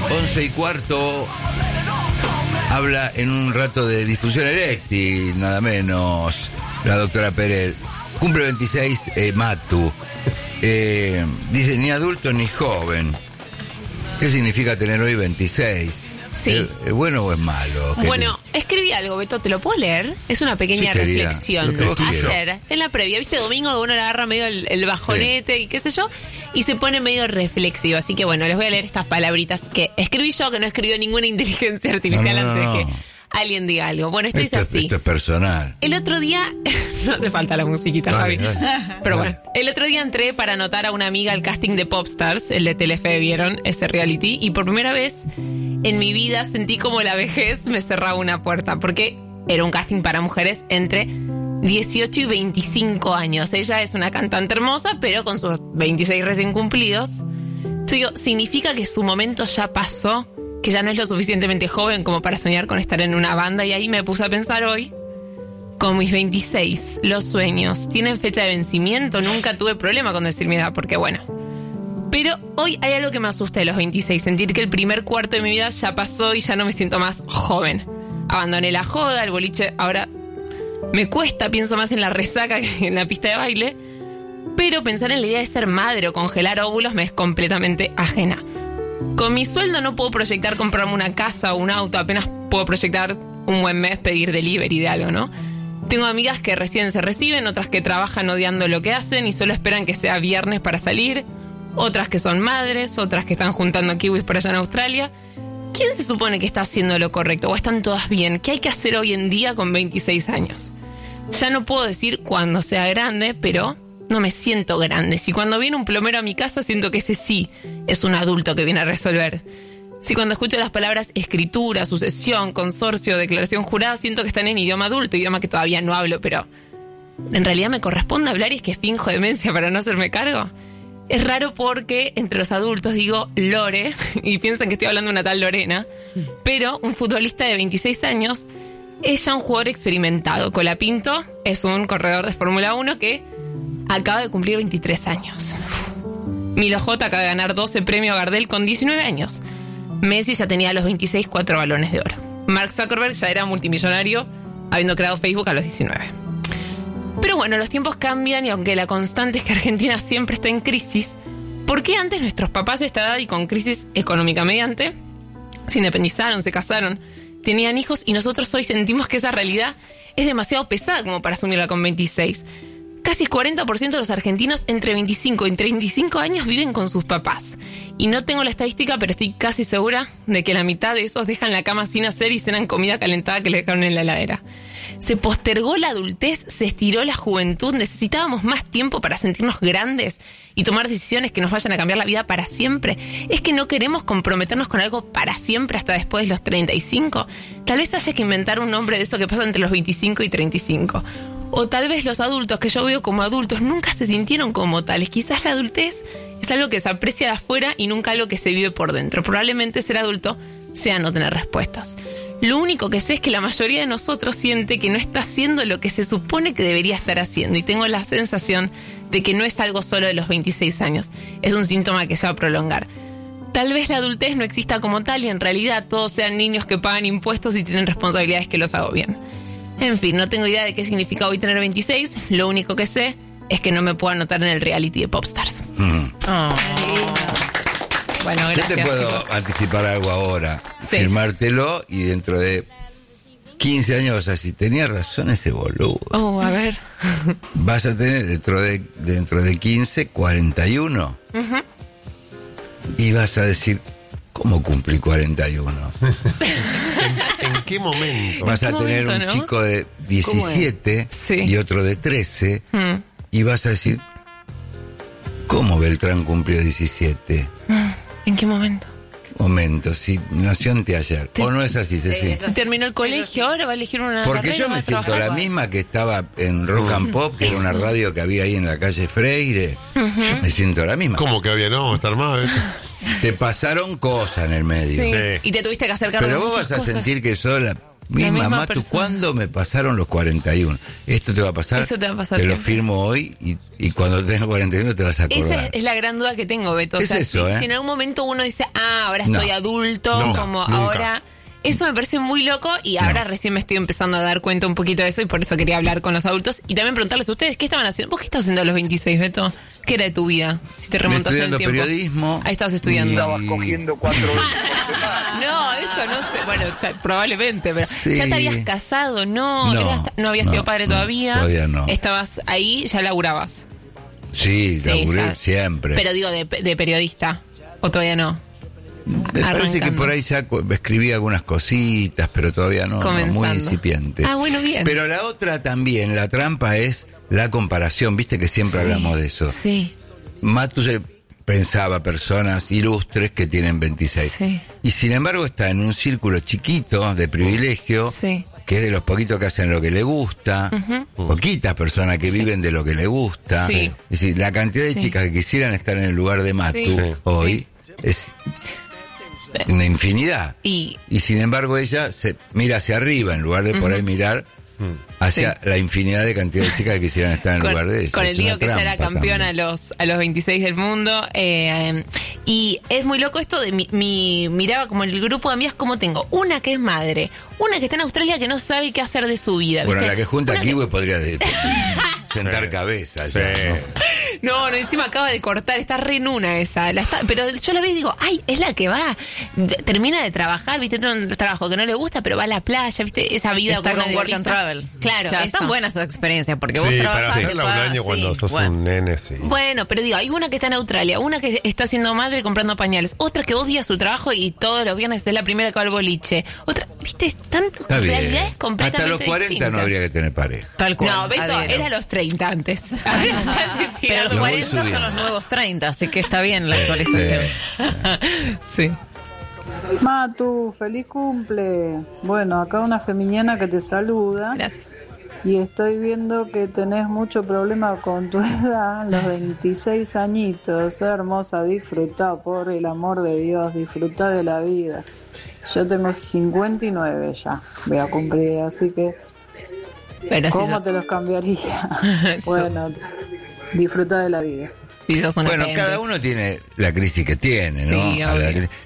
11:15. Habla en un rato de disfunción eréctil, nada menos, la doctora Pérez. Cumple 26, Matu. Dice, ni adulto ni joven. ¿Qué significa tener hoy 26? Sí. ¿Es bueno o es malo? Bueno, escribí algo, Beto, ¿te lo puedo leer? Es una pequeña reflexión. Ayer, en la previa, ¿viste? Domingo uno le agarra medio el bajonete y qué sé yo, y se pone medio reflexivo. Así que bueno, les voy a leer estas palabritas que escribí yo, que no escribió ninguna inteligencia artificial antes de que alguien diga algo. Bueno, esto dice así. Esto es personal. El otro día, no hace falta la musiquita, Javi. Pero bueno, el otro día entré para anotar a una amiga al casting de Popstars, el de Telefe, ¿vieron? Ese reality. Y por primera vez en mi vida sentí como la vejez me cerraba una puerta. Porque era un casting para mujeres entre 18 y 25 años. Ella es una cantante hermosa, pero con sus 26 recién cumplidos. Yo digo, significa que su momento ya pasó, que ya no es lo suficientemente joven como para soñar con estar en una banda. Y ahí me puse a pensar hoy, con mis 26, los sueños tienen fecha de vencimiento. Nunca tuve problema con decir mi edad, porque bueno. Pero hoy hay algo que me asusta de los 26, sentir que el primer cuarto de mi vida ya pasó y ya no me siento más joven. Abandoné la joda, el boliche, ahora me cuesta, pienso más en la resaca que en la pista de baile. Pero pensar en la idea de ser madre o congelar óvulos me es completamente ajena. Con mi sueldo no puedo proyectar comprarme una casa o un auto, apenas puedo proyectar un buen mes pedir delivery de algo, ¿no? Tengo amigas que recién se reciben, otras que trabajan odiando lo que hacen y solo esperan que sea viernes para salir, otras que son madres, otras que están juntando kiwis por allá en Australia. ¿Quién se supone que está haciendo lo correcto? ¿O están todas bien? ¿Qué hay que hacer hoy en día con 26 años? Ya no puedo decir cuando sea grande, pero no me siento grande. Si cuando viene un plomero a mi casa siento que ese sí es un adulto que viene a resolver. Si cuando escucho las palabras escritura, sucesión, consorcio, declaración jurada, siento que están en idioma adulto, idioma que todavía no hablo, pero ¿en realidad me corresponde hablar y es que finjo demencia para no hacerme cargo? Es raro porque entre los adultos digo Lore y piensan que estoy hablando de una tal Lorena, pero un futbolista de 26 años es ya un jugador experimentado. Colapinto es un corredor de Fórmula 1 que acaba de cumplir 23 años. Milo J acaba de ganar 12 premios Gardel con 19 años. Messi ya tenía a los 26 4 balones de oro. Mark Zuckerberg ya era multimillonario habiendo creado Facebook a los 19. Pero bueno, los tiempos cambian y aunque la constante es que Argentina siempre está en crisis, ¿por qué antes nuestros papás de esta edad y con crisis económica mediante se independizaron, se casaron, tenían hijos y nosotros hoy sentimos que esa realidad es demasiado pesada como para asumirla con 26? Casi 40% de los argentinos entre 25 y 35 años viven con sus papás. Y no tengo la estadística, pero estoy casi segura de que la mitad de esos dejan la cama sin hacer y cenan comida calentada que les dejaron en la heladera. Se postergó la adultez, se estiró la juventud, necesitábamos más tiempo para sentirnos grandes y tomar decisiones que nos vayan a cambiar la vida para siempre. ¿Es que no queremos comprometernos con algo para siempre hasta después de los 35? Tal vez haya que inventar un nombre de eso que pasa entre los 25 y 35. O tal vez los adultos que yo veo como adultos nunca se sintieron como tales. Quizás la adultez es algo que se aprecia de afuera y nunca algo que se vive por dentro. Probablemente ser adulto sea no tener respuestas. Lo único que sé es que la mayoría de nosotros siente que no está haciendo lo que se supone que debería estar haciendo. Y tengo la sensación de que no es algo solo de los 26 años. Es un síntoma que se va a prolongar. Tal vez la adultez no exista como tal y en realidad todos sean niños que pagan impuestos y tienen responsabilidades que los agobian. En fin, no tengo idea de qué significa hoy tener 26. Lo único que sé es que no me puedo anotar en el reality de Popstars. Bueno, gracias. Yo te puedo anticipar algo ahora. Sí. Firmártelo y dentro de 15 años vas a decir, tenía razón ese boludo. A ver. Vas a tener dentro de 15, 41. Uh-huh. Y vas a decir, ¿cómo cumplí 41? ¿En qué momento? Vas a tener un chico de 17 y otro de 13 y vas a decir, ¿cómo Beltrán cumplió 17? ¿En qué momento? Momento, sí, nació anteayer. ¿O no es así, Ceci? Se terminó el colegio, ahora va a elegir una Porque carrera, yo me siento la misma que estaba en Rock and Pop, que era una radio que había ahí en la calle Freire. Yo me siento la misma. ¿Cómo que había? No, estar mal. Te pasaron cosas en el medio. Sí. Y te tuviste que acercar pero de vos muchas vas a cosas. sentir que sos misma Matu, persona. ¿cuándo me pasaron los 41? Esto te va a pasar. Eso te va a pasar Te lo siempre. firmo hoy y cuando tengas 41 te vas a acordar. Esa es la gran duda que tengo, Beto. O Es sea, eso, si en algún momento uno dice, ahora No. soy adulto, No, como nunca. ahora... Eso me parece muy loco y ahora recién me estoy empezando a dar cuenta un poquito de eso y por eso quería hablar con los adultos y también preguntarles a ustedes, ¿qué estaban haciendo? ¿Vos qué estabas haciendo a los 26, Beto? ¿Qué era de tu vida? Si te remontas en el Estudiando tiempo. periodismo. Ahí estabas estudiando. y- Estabas cogiendo 4 veces por semana. No, eso no sé. Bueno, probablemente, pero Sí. ¿ya te habías casado? No, no habías sido padre todavía. Todavía no. Estabas ahí, ya laburabas. Sí, Sí, laburé ya. siempre. Pero digo, de periodista. ¿O todavía no? Me parece que arrancando. por ahí ya escribí algunas cositas, pero todavía no, muy Comenzando. incipiente. Ah, bueno, bien. Pero la otra también, la trampa es la comparación, viste que siempre hablamos de eso. Sí. Matu se pensaba personas ilustres que tienen 26. Sí. Y sin embargo está en un círculo chiquito de privilegio, Sí. que es de los poquitos que hacen lo que le gusta, poquitas personas que viven de lo que le gusta. Sí. Es decir, la cantidad de Sí. chicas que quisieran estar en el lugar de Matu Sí. hoy es una infinidad. Y sin embargo ella se mira hacia arriba en lugar de por ahí mirar hacia la infinidad de cantidad de chicas que quisieran estar en lugar de ella. con Es el lío una que ella era trampa campeona también. a los 26 del mundo. Y es muy loco esto de miraba como el grupo de amigas como tengo. Una que es madre, una que está en Australia que no sabe qué hacer de su vida. Bueno, ¿viste? la que junta Una kiwi podría sentar cabeza ya, Sí. ¿no? No, encima acaba de cortar, está re en una esa. Pero yo la veo y digo, ay, es la que va. Termina de trabajar, viste, tiene un trabajo que no le gusta, pero va a la playa, viste, esa vida Está como con una Work and idealiza. Travel. Claro, eso. están buenas esas experiencias porque vos Sí, para trabajás. hacerla un año cuando sos un nene, sí. Bueno, pero digo, hay una que está en Australia, una que está siendo madre comprando pañales, otra que odia su trabajo y todos los viernes es la primera que va al boliche. Otra, viste, están Está bien. realidades completamente Hasta los 40 distintas. no habría que tener pareja. Tal cual. No, Beto, adhiero. era a los 30 antes. Pero los Lo voy 40 son subiendo. los nuevos 30, así que está bien la actualización. Sí. Matu, feliz cumple. Bueno, acá una geminiana que te saluda. Gracias. Y estoy viendo que tenés mucho problema con tu edad, los 26 añitos. Hermosa, disfruta, por el amor de Dios, disfruta de la vida. Yo tengo 59 ya, voy a cumplir, así que Pero si ¿cómo sos- te los cambiaría? Bueno, disfruta de la vida. si sos una Bueno, pendex. cada uno tiene la crisis que tiene, ¿no? Sí, A la obvio. crisis.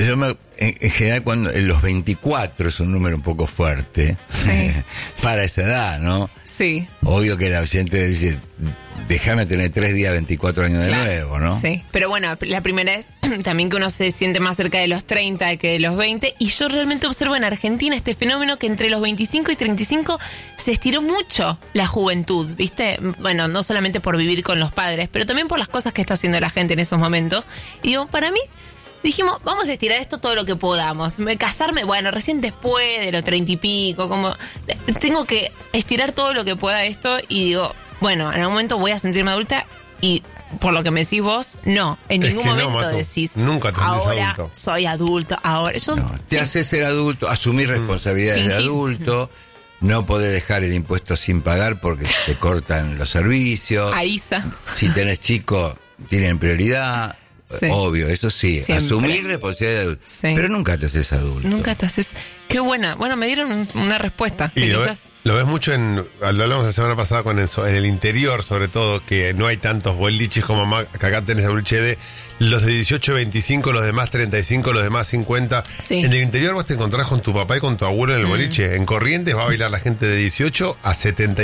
En general, cuando en los 24 es un número un poco fuerte Sí. para esa edad, ¿no? Sí. Obvio que el oyente dice, déjame tener 3 días, 24 años de Claro, nuevo, ¿no? Sí, pero bueno, la primera es también que uno se siente más cerca de los 30 que de los 20. Y yo realmente observo en Argentina este fenómeno que entre los 25 y 35 se estiró mucho la juventud, ¿viste? Bueno, no solamente por vivir con los padres, pero también por las cosas que está haciendo la gente en esos momentos. Y digo, para mí, dijimos, vamos a estirar esto todo lo que podamos. Casarme, bueno, recién después de los 30 y pico, como tengo que estirar todo lo que pueda esto y digo, bueno, en algún momento voy a sentirme adulta y por lo que me decís vos, no, en Es ningún que no, momento Matu, decís, nunca te sentís ahora adulto. soy adulto, ahora yo No, te sí, haces ser adulto, asumir responsabilidades de Fingís. adulto, no podés dejar el impuesto sin pagar porque te cortan los servicios. a Isa. Si tenés chico, tienen prioridad. Sí. Obvio, eso sí, Siempre. asumir responsabilidad de adulto. Sí. Pero nunca te haces adulto. Nunca te haces. Qué buena. Bueno, me dieron una respuesta. Y que lo, quizás. lo ves mucho lo hablamos la semana pasada con eso, en el interior sobre todo, que no hay tantos boliches como que acá tenés el boliche de los de 18, 25, los demás 35, los demás 50. Sí. En el interior vos te encontrás con tu papá y con tu abuelo en el boliche. En Corrientes va a bailar la gente de 18 a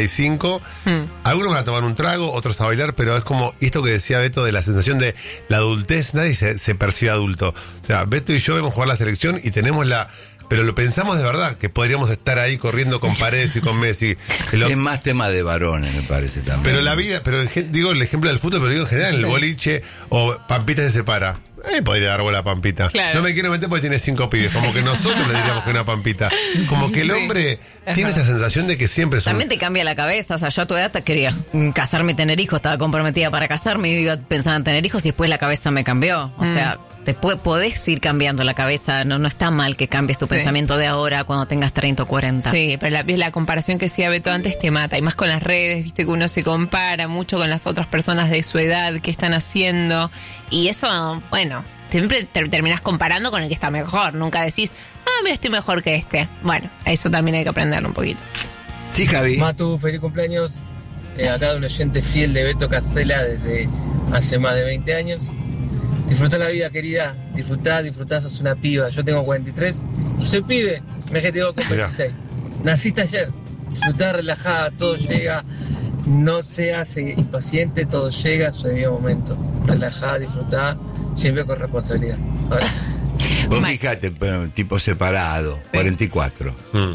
75. Algunos van a tomar un trago, otros a bailar, pero es como esto que decía Beto de la sensación de la adultez, nadie se percibe adulto. O sea, Beto y yo vemos jugar la selección y tenemos pero lo pensamos de verdad, que podríamos estar ahí corriendo con Paredes y con Messi. Es más tema de varones, me parece también. Pero la vida, digo el ejemplo del fútbol, pero digo en general, el boliche o Pampita se separa. Podría dar bola a Pampita. Claro. No me quiero meter porque tiene 5 pibes. Como que nosotros le diríamos que una Pampita. Como que el hombre tiene esa sensación de que siempre es un... También te cambia la cabeza. O sea, yo a tu edad quería casarme y tener hijos. Estaba comprometida para casarme y pensaba en tener hijos y después la cabeza me cambió. O sea, podés ir cambiando la cabeza. No está mal que cambies tu Sí. pensamiento de ahora cuando tengas 30 o 40. Sí, pero la comparación que decía Beto antes te mata. Y más con las redes, viste que uno se compara mucho con las otras personas de su edad, que están haciendo. Y eso, bueno, siempre terminás comparando con el que está mejor. Nunca decís, mira, estoy mejor que este. Bueno, eso también hay que aprenderlo un poquito. Sí, Javi. Matu, feliz cumpleaños. Acá de un oyente fiel de Beto Casella desde hace más de 20 años. Disfruta la vida, querida. Disfrutá, sos una piba. Yo tengo 43 y soy pibe. Me dejé con 26. Naciste ayer. Disfrutá, relajada, todo llega. No seas impaciente, todo llega a su debido momento. Relajada, disfrutá, siempre con responsabilidad. Abrazo. Vos fijate, tipo separado, 44.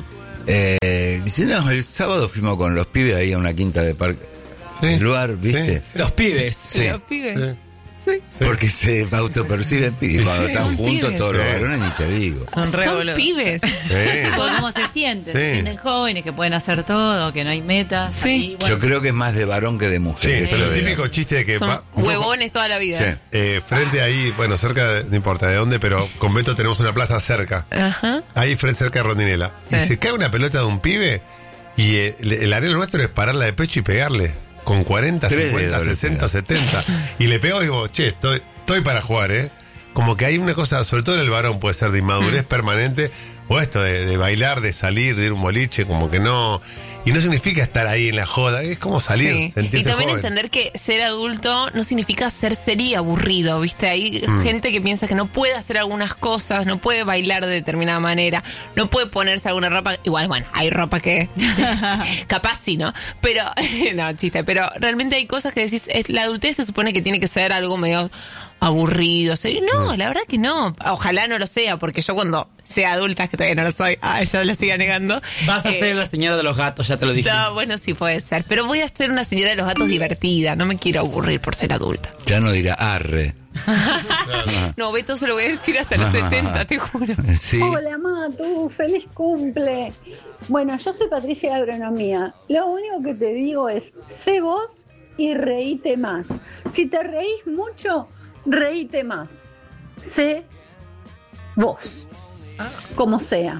Dice, no, el sábado fuimos con los pibes ahí a una quinta de parque. El lugar, ¿viste? Sí. Los pibes. Sí. Los pibes. Sí. Sí. Porque se autoperciben pibes. Cuando Sí. están Son juntos pibes. todos los Sí. varones, ni te digo. Son re Son boludos. pibes. ¿Cómo se sienten? Sí. Se sienten jóvenes, que pueden hacer todo, que no hay metas. Sí. Y, bueno, Yo creo que es más de varón que de Sí, mujer. pero el Esto de- típico chiste de que Son huevones toda la vida. Sí. frente ahí, bueno, cerca, no importa de dónde, pero con Beto tenemos una plaza cerca. Ajá. Ahí frente cerca de Rondinela. Y Sí. se cae una pelota de un pibe y el arreglo nuestro es pararla de pecho y pegarle. Con 40, 3 50, dedos le 60, pega. 70. Y le pego y digo, che, estoy para jugar, ¿eh? Como que hay una cosa, sobre todo en el varón, puede ser de inmadurez permanente, o esto de bailar, de salir, de ir a un boliche, como que no. Y no significa estar ahí en la joda, es como salir, Sí. Y sentirse también joven. entender que ser adulto no significa ser serio y aburrido, ¿viste? Hay gente que piensa que no puede hacer algunas cosas, no puede bailar de determinada manera, no puede ponerse alguna ropa. Igual, bueno, hay ropa que capaz sí, ¿no? Pero, no, chiste, pero realmente hay cosas que decís, la adultez se supone que tiene que ser algo medio aburrido, serio. No, la verdad que no. Ojalá no lo sea, porque yo cuando sea adulta, que todavía no lo soy, yo lo siga negando. Vas a ser la señora de los gatos, ya te lo dije. No, bueno, sí puede ser. Pero voy a ser una señora de los gatos divertida. No me quiero aburrir por ser adulta. Ya no dirá arre. No, Beto se lo voy a decir hasta los 70, te juro. Sí. Hola Matu, feliz cumple. Bueno, yo soy Patricia de Agronomía. Lo único que te digo es, sé vos y reíte más. Si te reís mucho, reíte más. Sé vos, como sea.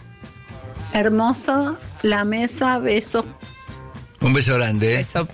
Hermosa la mesa, besos. Un beso grande. Eso.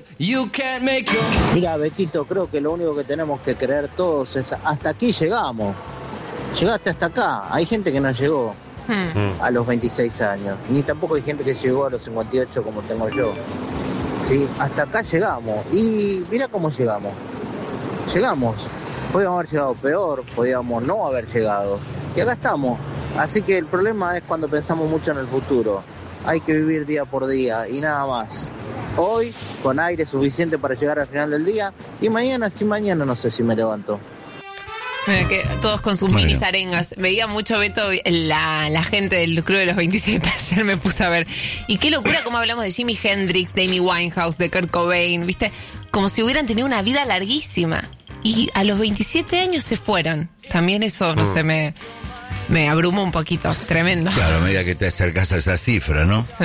Mira, Betito, creo que lo único que tenemos que creer todos es hasta aquí llegamos. Llegaste hasta acá. Hay gente que no llegó a los 26 años. Ni tampoco hay gente que llegó a los 58 como tengo yo. Sí, hasta acá llegamos. Y mira cómo llegamos. Llegamos. Podíamos haber llegado peor, podíamos no haber llegado. Y acá estamos. Así que el problema es cuando pensamos mucho en el futuro. Hay que vivir día por día y nada más. Hoy, con aire suficiente para llegar al final del día. Y mañana, sí, mañana no sé si me levanto. Mira que todos con sus Bueno. minis arengas. Veía mucho, Beto, la gente del Club de los 27. Ayer me puse a ver. Y qué locura cómo hablamos de Jimi Hendrix, de Amy Winehouse, de Kurt Cobain, ¿viste? Como si hubieran tenido una vida larguísima. Y a los 27 años se fueron. También eso, no sé, me abrumó un poquito. Tremendo. Claro, a medida que te acercas a esa cifra, ¿no? Sí.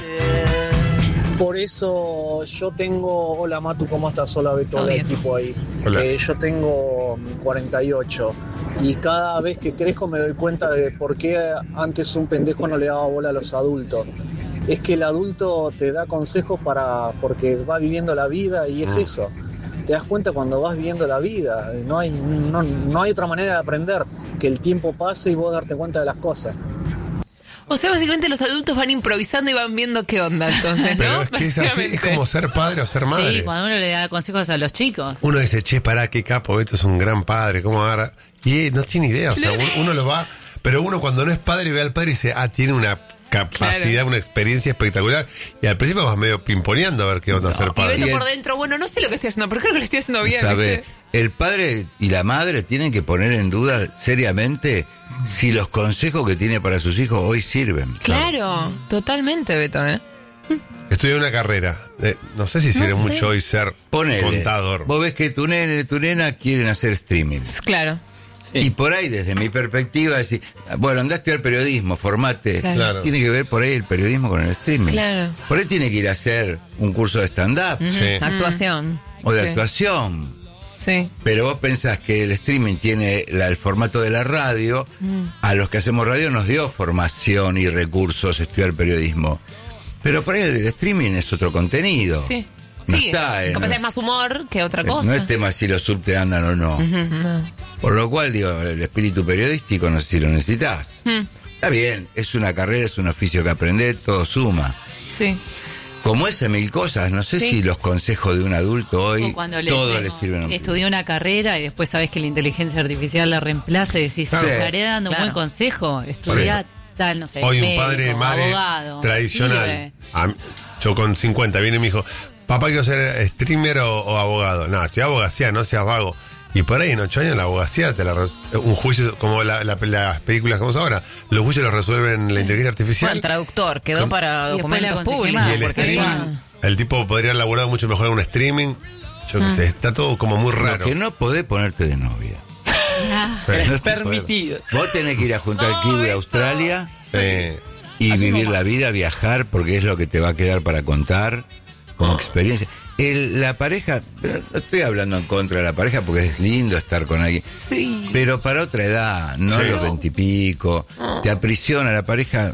Por eso yo tengo... Hola Matu, ¿cómo estás? Hola Beto, Todo del bien. equipo ahí. Hola. Yo tengo 48 y cada vez que crezco me doy cuenta de por qué antes un pendejo no le daba bola a los adultos. Es que el adulto te da consejos porque va viviendo la vida y es eso. Te das cuenta cuando vas viviendo la vida. No hay otra manera de aprender que el tiempo pase y vos darte cuenta de las cosas. O sea, básicamente los adultos van improvisando y van viendo qué onda, entonces, ¿no? Pero es que es así, es Básicamente. como ser padre o ser madre. Sí, cuando uno le da consejos a los chicos. Uno dice, che, pará, qué capo, Beto es un gran padre, ¿cómo agarra? Y no tiene idea, o sea, uno lo va, pero uno cuando no es padre ve al padre y dice, tiene una capacidad, Claro. una experiencia espectacular. Y al principio vas medio pimponeando a ver qué onda ser Y padre. Beto Y por el- dentro, bueno, no sé lo que estoy haciendo, pero creo que lo estoy haciendo bien. ¿Sabe? ¿viste? El padre y la madre tienen que poner en duda seriamente si los consejos que tiene para sus hijos hoy sirven. Claro, totalmente, Beto, ¿eh? Estudié una carrera, no sé si sirve sé. mucho hoy ser Ponele. contador. Vos ves que tu nene, tu nena quieren hacer streaming. Claro. Sí. Y por ahí, desde mi perspectiva, decir, bueno, andá a estudiar periodismo, formate. Claro. Tiene que ver por ahí el periodismo con el streaming. Claro. Por ahí tiene que ir a hacer un curso de stand-up Sí. Actuación. o de Sí. actuación. Sí. Pero vos pensás que el streaming tiene el formato de la radio. A los que hacemos radio nos dio formación y recursos estudiar periodismo. Pero por ahí el streaming es otro contenido. Sí. No Sí, está, como no- es más humor que otra cosa. No es tema si los subte andan o no. No. Por lo cual, digo, el espíritu periodístico no sé si lo necesitas. Está bien, es una carrera, es un oficio que aprender, todo suma. Sí. Como ese mil cosas, no sé si los consejos de un adulto hoy todo le sirven a un estudió una carrera y después sabes que la inteligencia artificial la reemplaza y decís, Claro. estaré dando un buen consejo, estudiá tal, no sé, Hoy un médico, padre, madre abogado, tradicional. sirve. Yo con 50 viene y me dijo, papá, quiero ser streamer o abogado. No, estoy abogacía, no seas vago. Y por ahí en 8 años la abogacía un juicio, como las películas que vemos ahora, los juicios los resuelven la inteligencia artificial. El traductor quedó para Y después la documentos conseguí públicos. más, Y el porque streaming, el tipo podría haber laburado mucho mejor en un streaming. Yo qué sé, está todo como muy raro. Lo que no podés ponerte de novia. Es No te permitido. podés. Vos tenés que ir a juntar kiwi a Australia y Así vivir nomás. la vida, viajar, porque es lo que te va a quedar para contar como experiencia. La pareja, pero no estoy hablando en contra de la pareja porque es lindo estar con alguien. Sí. Pero para otra edad, no a Sí. los 20 y pico, te aprisiona la pareja,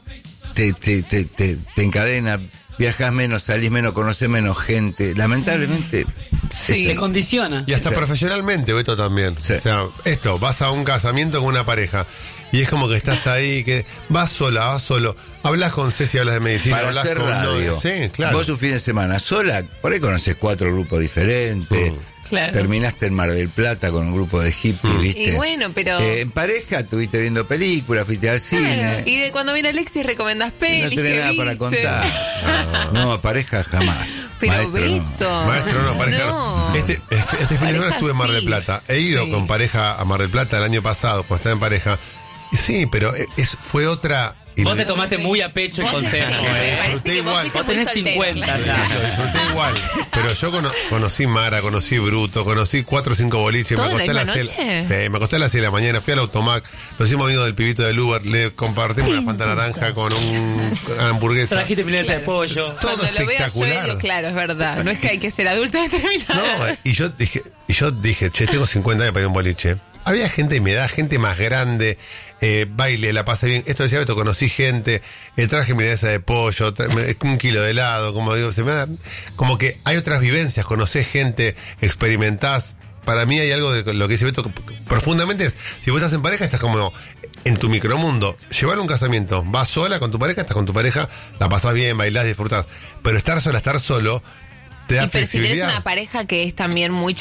te encadena, viajas menos, salís menos, conoces menos gente. Lamentablemente, Sí. Te condiciona. Y hasta Sí. profesionalmente, Beto, también. Sí. O sea, vas a un casamiento con una pareja y es como que estás ahí, que vas solo. Hablas con Ceci, hablas de medicina, para hablas hacer con radio. Sí, claro. Vos un fin de semana sola, por ahí conoces 4 grupos diferentes. Claro. Terminaste en Mar del Plata con un grupo de hippies, ¿viste? Y bueno, pero- en pareja estuviste viendo películas, fuiste al cine. Claro. Y de cuando viene Alexis recomendás No pelis. tenés que nada para viste. contar. No, pareja jamás. Pero Maestro, Beto. Maestro, no, pareja. No. Este fin de semana Pareja estuve en Mar del sí. Plata. He ido Sí. con pareja a Mar del Plata el año pasado, cuando estaba en pareja. Y sí, pero fue otra. Vos te tomaste muy a pecho el consejo. Disfruté igual. Vos tenés 50 Lo ya. disfruté igual. Pero yo conocí Mara, conocí Bruto, conocí 4 o 5 boliches. ¿Todo Me acosté en la a las misma 6. noche? Sí, me acosté a las 6 de la mañana, fui al Automac, nos hicimos amigos del pibito del Uber, le compartimos una Fanta naranja con una hamburguesa. Trajiste milanesa de pollo. Todo Cuando lo vea yo espectacular. digo, claro, es verdad. No es que hay que ser adulto determinado. No, y yo dije, che, tengo 50 años para ir a un boliche. Había gente de mi edad, gente más grande, baile, la pasé bien. Esto decía Beto, conocí gente, traje milanesa de pollo, 1 kilo de helado, como digo, como que hay otras vivencias, conocés gente, experimentás. Para mí hay algo de lo que dice Beto, profundamente es, si vos estás en pareja, estás como en tu micromundo. Llevar un casamiento, vas sola con tu pareja, estás con tu pareja, la pasás bien, bailás, disfrutás. Pero estar solo, te da Y pero si tenés flexibilidad. una pareja que es también muy